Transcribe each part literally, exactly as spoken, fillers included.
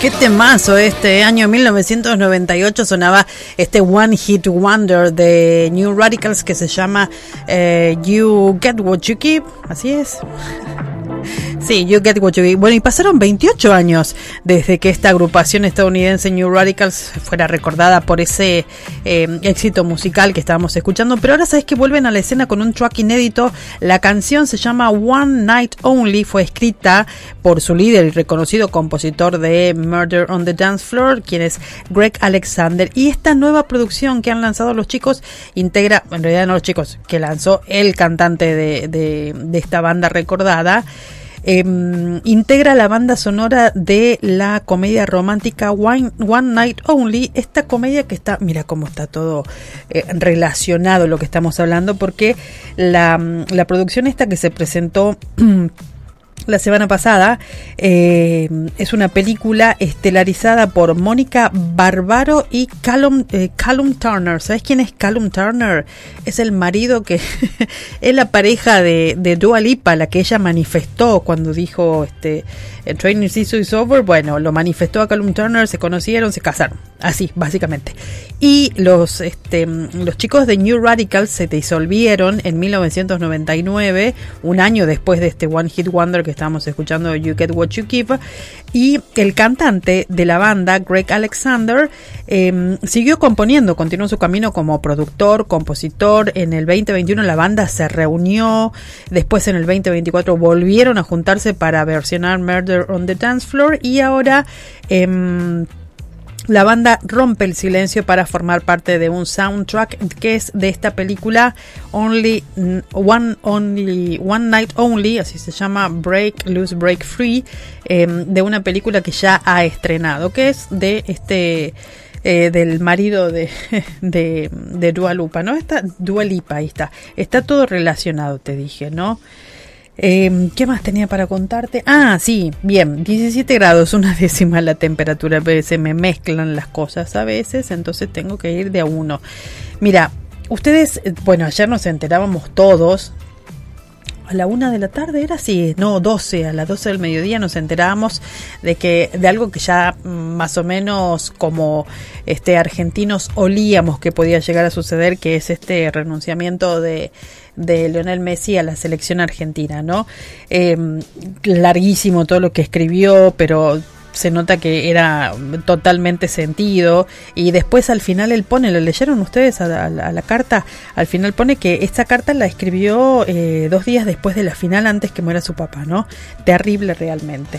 Qué temazo este año mil novecientos noventa y ocho sonaba este One Hit Wonder de New Radicals que se llama eh, You Get What You Give, así es. Sí, You Get What You Give. Bueno, y pasaron veintiocho años desde que esta agrupación estadounidense New Radicals fuera recordada por ese eh, éxito musical que estábamos escuchando, pero ahora sabes que vuelven a la escena con un track inédito. La canción se llama One Night Only, fue escrita por su líder y reconocido compositor de Murder on the Dance Floor, quien es Greg Alexander, y esta nueva producción que han lanzado los chicos integra, en realidad no los chicos, que lanzó el cantante de, de, de esta banda recordada. Eh, integra la banda sonora de la comedia romántica One, One Night Only, esta comedia que está, mira cómo está todo eh, relacionado lo que estamos hablando, porque la, la producción esta que se presentó la semana pasada eh, es una película estelarizada por Mónica Barbaro y Callum, eh, Callum Turner. ¿Sabes quién es Callum Turner? Es el marido que es la pareja de, de Dua Lipa, la que ella manifestó cuando dijo este Training Season is over. Bueno, lo manifestó a Callum Turner, se conocieron, se casaron, así básicamente. Y los este los chicos de New Radicals se disolvieron en mil novecientos noventa y nueve, un año después de este One Hit Wonder que estábamos escuchando, You Get What You Give, y el cantante de la banda, Greg Alexander, eh, siguió componiendo, continuó su camino como productor, compositor. En el veinte veintiuno la banda se reunió, después en el veinte veinticuatro volvieron a juntarse para versionar Murder on the Dance Floor, y ahora eh, la banda rompe el silencio para formar parte de un soundtrack que es de esta película Only One Only One Night Only, así se llama, Break Loose Break Free, eh, de una película que ya ha estrenado, que es de este eh, del marido de de, de Dua Lipa, ¿no? Está Dua Lipa, ahí está. Está todo relacionado, te dije, ¿no? Eh, ¿Qué más tenía para contarte? Ah, sí, bien, diecisiete grados, una décima la temperatura, se me mezclan las cosas a veces, entonces tengo que ir de a uno. Mira, ustedes, bueno, ayer nos enterábamos todos, a la una de la tarde era así, no, doce, a las doce del mediodía nos enterábamos de que, de algo que ya más o menos como este argentinos olíamos que podía llegar a suceder, que es este renunciamiento de de Lionel Messi a la selección argentina, ¿no? Eh, larguísimo todo lo que escribió, pero se nota que era totalmente sentido, y después al final él pone, ¿lo leyeron ustedes a la, a la, a la carta? Al final pone que esta carta la escribió eh, dos días después de la final, antes que muera su papá, ¿no? Terrible realmente.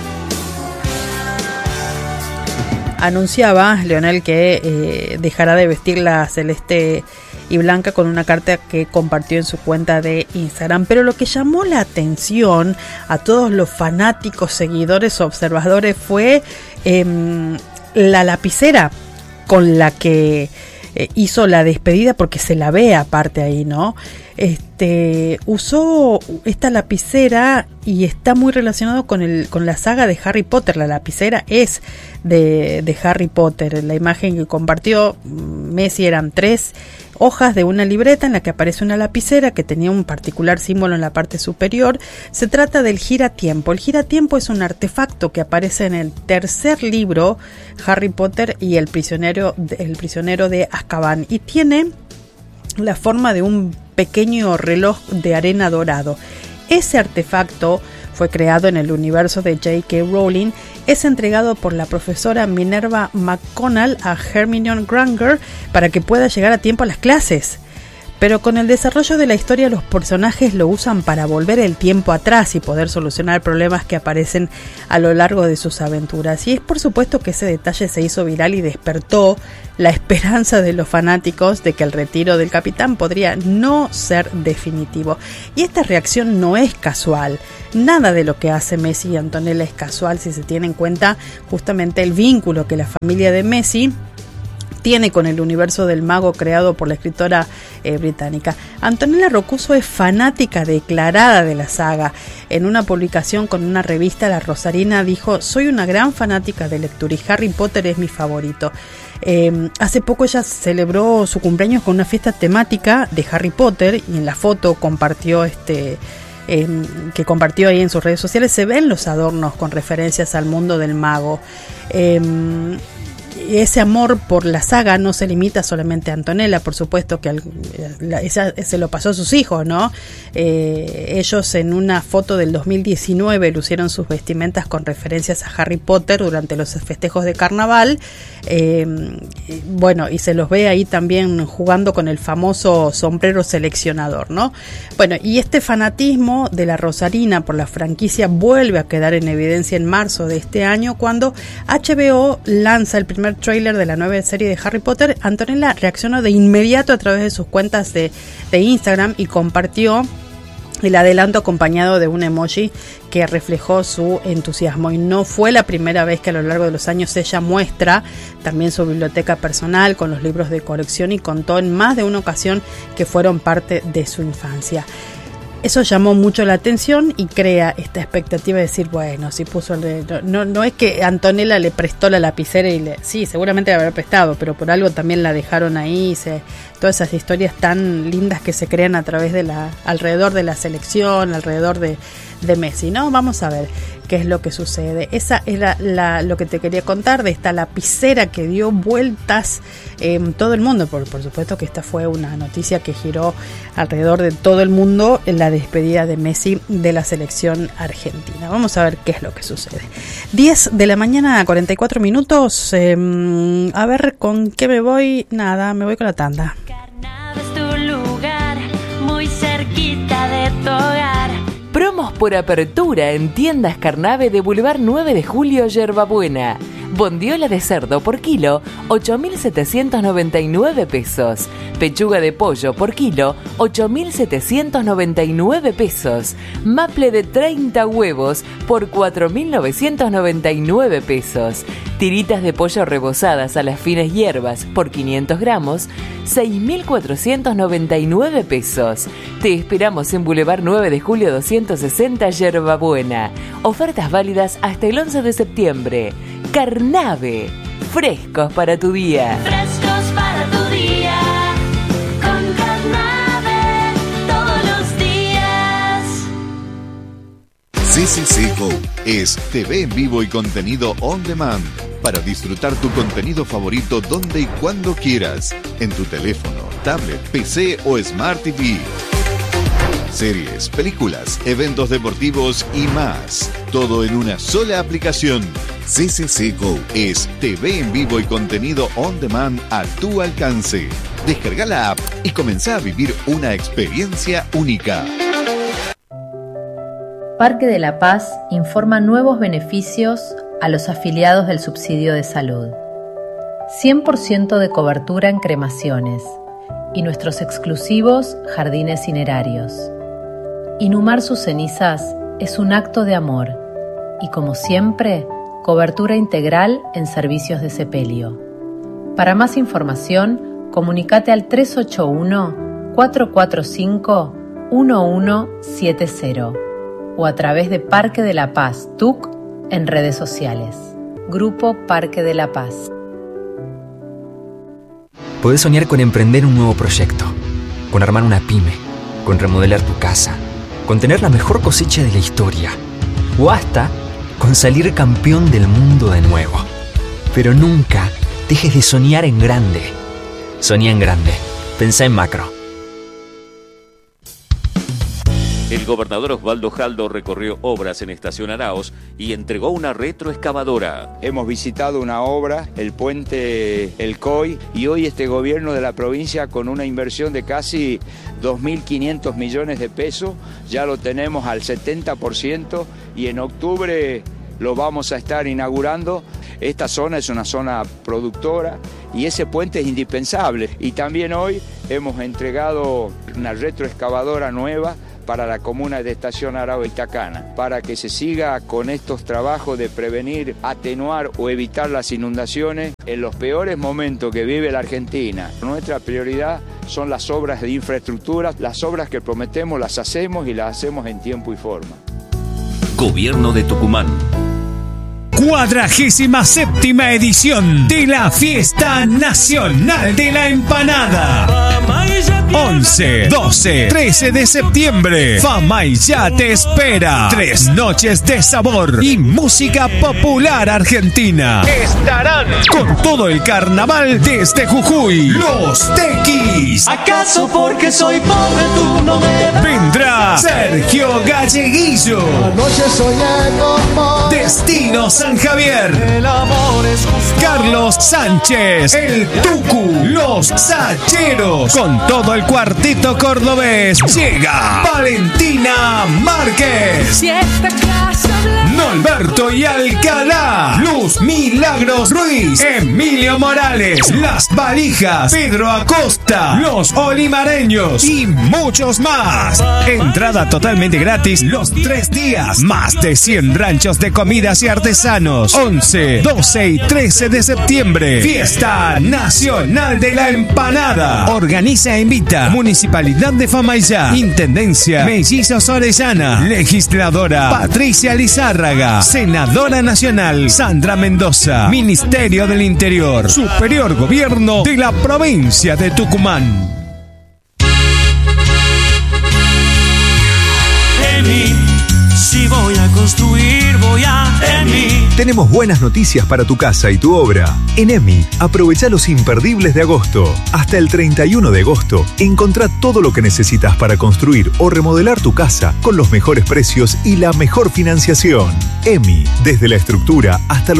Anunciaba Lionel que eh, dejará de vestir la celeste y blanca con una carta que compartió en su cuenta de Instagram, pero lo que llamó la atención a todos los fanáticos, seguidores, observadores fue eh, la lapicera con la que eh, hizo la despedida, porque se la ve aparte ahí, ¿no? Este, usó esta lapicera y está muy relacionado con el con la saga de Harry Potter. La lapicera es de, de Harry Potter. La imagen que compartió Messi eran tres hojas de una libreta en la que aparece una lapicera que tenía un particular símbolo en la parte superior. Se trata del giratiempo. El giratiempo es un artefacto que aparece en el tercer libro, Harry Potter y el prisionero, el prisionero de Azkaban, y tiene la forma de un pequeño reloj de arena dorado. Ese artefacto fue creado en el universo de J K Rowling. Es entregado por la profesora Minerva McGonagall a Hermione Granger para que pueda llegar a tiempo a las clases. Pero con el desarrollo de la historia, los personajes lo usan para volver el tiempo atrás y poder solucionar problemas que aparecen a lo largo de sus aventuras. Y es por supuesto que ese detalle se hizo viral y despertó la esperanza de los fanáticos de que el retiro del capitán podría no ser definitivo. Y esta reacción no es casual. Nada de lo que hace Messi y Antonella es casual si se tiene en cuenta justamente el vínculo que la familia de Messi tiene con el universo del mago creado por la escritora eh, británica. Antonella Roccuzzo es fanática declarada de la saga. En una publicación con una revista, La Rosarina dijo: soy una gran fanática de lectura y Harry Potter es mi favorito. Eh, hace poco ella celebró su cumpleaños con una fiesta temática de Harry Potter y en la foto compartió este eh, que compartió ahí en sus redes sociales, se ven los adornos con referencias al mundo del mago. Eh, Ese amor por la saga no se limita solamente a Antonella, por supuesto que al, la, esa, se lo pasó a sus hijos, ¿no? Eh, ellos en una foto del dos mil diecinueve lucieron sus vestimentas con referencias a Harry Potter durante los festejos de carnaval. Eh, bueno, y se los ve ahí también jugando con el famoso sombrero seleccionador, ¿no? Bueno, y este fanatismo de la Rosarina por la franquicia vuelve a quedar en evidencia en marzo de este año, cuando H B O lanza el primer trailer de la nueva serie de Harry Potter. Antonella reaccionó de inmediato a través de sus cuentas de, de Instagram y compartió el adelanto acompañado de un emoji que reflejó su entusiasmo. Y no fue la primera vez que a lo largo de los años ella muestra también su biblioteca personal con los libros de colección, y contó en más de una ocasión que fueron parte de su infancia. Eso llamó mucho la atención y crea esta expectativa de decir, bueno, si puso el, no, no es que Antonella le prestó la lapicera y le, sí, seguramente la habrá prestado, pero por algo también la dejaron ahí. Se, todas esas historias tan lindas que se crean a través de la, alrededor de la selección, alrededor de, de Messi, ¿no? Vamos a ver qué es lo que sucede. Esa era la, lo que te quería contar de esta lapicera que dio vueltas en todo el mundo. Por, por supuesto que esta fue una noticia que giró alrededor de todo el mundo en la despedida de Messi de la selección argentina. Vamos a ver qué es lo que sucede. diez de la mañana, cuarenta y cuatro minutos. Eh, a ver, ¿con qué me voy? Nada, me voy con la tanda. Carnaval es tu lugar, muy cerquita de tu hogar. Promos por apertura en tiendas Carnave de Boulevard nueve de Julio, Yerbabuena. Bondiola de cerdo por kilo, ocho mil setecientos noventa y nueve pesos. Pechuga de pollo por kilo, ocho mil setecientos noventa y nueve pesos. Maple de treinta huevos por cuatro mil novecientos noventa y nueve pesos. Tiritas de pollo rebozadas a las finas hierbas por quinientos gramos, seis mil cuatrocientos noventa y nueve pesos. Te esperamos en Boulevard nueve de Julio doscientos sesenta, Yerbabuena. Ofertas válidas hasta el once de septiembre. Carnave, frescos para tu día. Frescos para tu día, con Carnave todos los días. C C C Go es T V en vivo y contenido on demand para disfrutar tu contenido favorito donde y cuando quieras, en tu teléfono, tablet, P C o Smart T V. Series, películas, eventos deportivos y más. Todo en una sola aplicación. C C C Go es T V en vivo y contenido on demand a tu alcance. Descarga la app y comenzá a vivir una experiencia única. Parque de la Paz informa nuevos beneficios a los afiliados del subsidio de salud. cien por ciento de cobertura en cremaciones y nuestros exclusivos jardines cinerarios. Inhumar sus cenizas es un acto de amor y, como siempre, cobertura integral en servicios de sepelio. Para más información, comunícate al tres ocho uno, cuatro cuatro cinco, uno uno siete cero o a través de Parque de la Paz T U C en redes sociales. Grupo Parque de la Paz. Podés soñar con emprender un nuevo proyecto, con armar una pyme, con remodelar tu casa, con tener la mejor cosecha de la historia, o hasta con salir campeón del mundo de nuevo. Pero nunca dejes de soñar en grande. Soñá en grande. Pensá en macro. El gobernador Osvaldo Jaldo recorrió obras en Estación Araos y entregó una retroexcavadora. Hemos visitado una obra, el puente El C O I, y hoy este gobierno de la provincia, con una inversión de casi dos mil quinientos millones de pesos, ya lo tenemos al setenta por ciento y en octubre lo vamos a estar inaugurando. Esta zona es una zona productora y ese puente es indispensable. Y también hoy hemos entregado una retroexcavadora nueva para la comuna de Estación Araos Itacana, para que se siga con estos trabajos de prevenir, atenuar o evitar las inundaciones en los peores momentos que vive la Argentina. Nuestra prioridad son las obras de infraestructura, las obras que prometemos las hacemos y las hacemos en tiempo y forma. Gobierno de Tucumán. Cuadragésima séptima edición de la Fiesta Nacional de la Empanada. once, doce, trece de septiembre. Famaillá te espera. Tres noches de sabor y música popular argentina. Estarán con todo el carnaval desde Jujuy. Los Tequis. ¿Acaso porque soy pobre tú no me das? Vendrá Sergio Galleguillo. Anoche soñé como Destino San Javier. el amor es justo. Carlos Sánchez, el Tucu, los Sacheros, con todo el cuarteto cordobés. Llega Valentina Márquez, Si esta casa blanca Norberto y Alcalá, Luz Milagros Ruiz, Emilio Morales, Las Valijas, Pedro Acosta, Los Olimareños y muchos más. Entrada totalmente gratis los tres días. Más de cien ranchos de comidas y artesanos. once, doce y trece de septiembre. Fiesta Nacional de la Empanada. Organiza e invita Municipalidad de Famaillá, Intendencia Mellizos Orellana, Legisladora Patricia Lizárraga, Senadora Nacional Sandra Mendoza, Ministerio del Interior, Superior Gobierno de la Provincia de Tucumán. Emi, si voy a construir, voy a Emi. Tenemos buenas noticias para tu casa y tu obra. En Emi, aprovecha los imperdibles de agosto. Hasta el treinta y uno de agosto, encontrá todo lo que necesitas para construir o remodelar tu casa con los mejores precios y la mejor financiación. Emi, desde la estructura hasta los